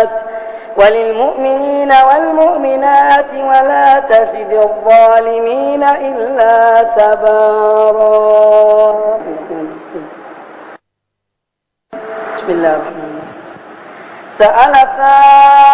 وللمؤمنين والمؤمنات ولا تزد الظالمين إلا تبارا. بسم الله الرحمن الرحيم. سأل